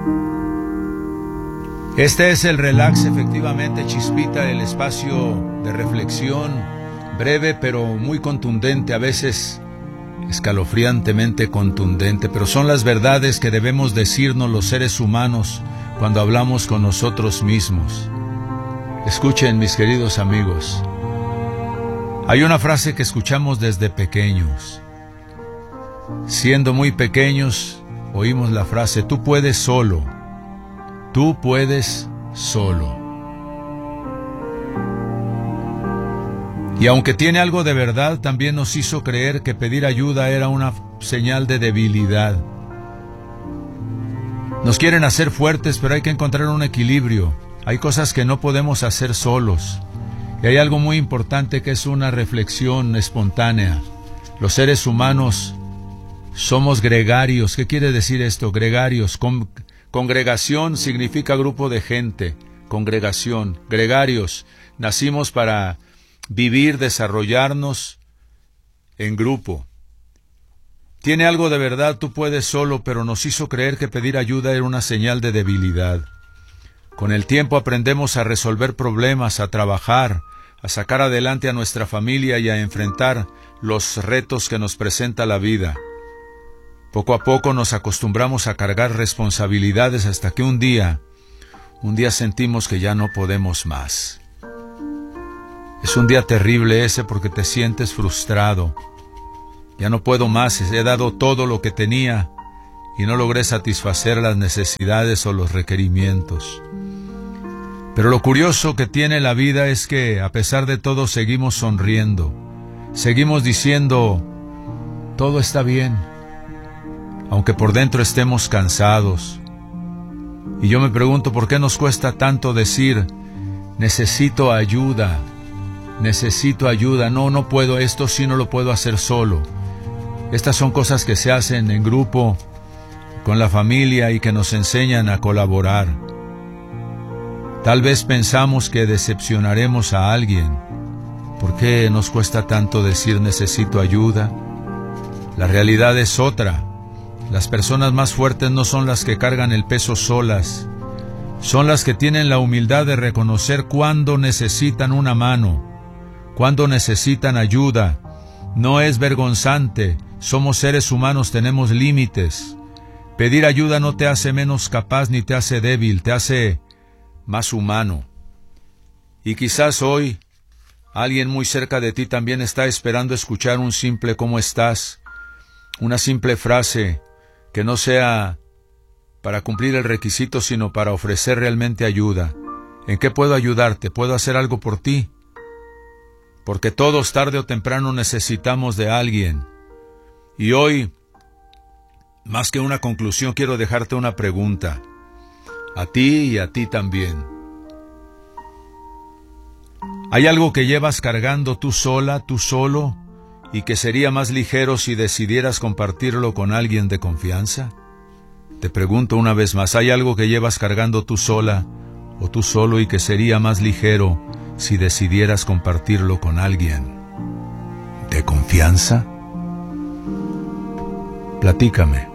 Este es el relax, efectivamente, Chispita, el espacio de reflexión, breve pero muy contundente, a veces escalofriantemente contundente, pero son las verdades que debemos decirnos los seres humanos cuando hablamos con nosotros mismos. Escuchen, mis queridos amigos, hay una frase que escuchamos desde pequeños. Siendo muy pequeños, oímos la frase: tú puedes solo. Tú puedes solo. Y aunque tiene algo de verdad, también nos hizo creer que pedir ayuda era una señal de debilidad. Nos quieren hacer fuertes, pero hay que encontrar un equilibrio. Hay cosas que no podemos hacer solos. Y hay algo muy importante que es una reflexión espontánea. Los seres humanos somos gregarios. ¿Qué quiere decir esto? Gregarios. Congregación significa grupo de gente, congregación. Gregarios, nacimos para vivir, desarrollarnos en grupo. Tiene algo de verdad, tú puedes solo, pero nos hizo creer que pedir ayuda era una señal de debilidad. Con el tiempo aprendemos a resolver problemas, a trabajar, a sacar adelante a nuestra familia y a enfrentar los retos que nos presenta la vida. Poco a poco nos acostumbramos a cargar responsabilidades hasta que un día sentimos que ya no podemos más. Es un día terrible ese porque te sientes frustrado. Ya no puedo más, he dado todo lo que tenía y no logré satisfacer las necesidades o los requerimientos. Pero lo curioso que tiene la vida es que a pesar de todo seguimos sonriendo, seguimos diciendo, todo está bien, aunque por dentro estemos cansados. Y yo me pregunto por qué nos cuesta tanto decir, necesito ayuda, no puedo, esto sí no lo puedo hacer solo. Estas son cosas que se hacen en grupo, con la familia y que nos enseñan a colaborar. Tal vez pensamos que decepcionaremos a alguien. ¿Por qué nos cuesta tanto decir necesito ayuda? La realidad es otra. Las personas más fuertes no son las que cargan el peso solas, son las que tienen la humildad de reconocer cuándo necesitan una mano, cuándo necesitan ayuda. No es vergonzante, somos seres humanos, tenemos límites. Pedir ayuda no te hace menos capaz ni te hace débil, te hace más humano. Y quizás hoy alguien muy cerca de ti también está esperando escuchar un simple ¿cómo estás?, una simple frase que no sea para cumplir el requisito, sino para ofrecer realmente ayuda. ¿En qué puedo ayudarte? ¿Puedo hacer algo por ti? Porque todos tarde o temprano necesitamos de alguien. Y hoy, más que una conclusión, quiero dejarte una pregunta. A ti y a ti también. ¿Hay algo que llevas cargando tú sola, tú solo, y que sería más ligero si decidieras compartirlo con alguien de confianza? Te pregunto una vez más, ¿hay algo que llevas cargando tú sola o tú solo y que sería más ligero si decidieras compartirlo con alguien de confianza? Platícame.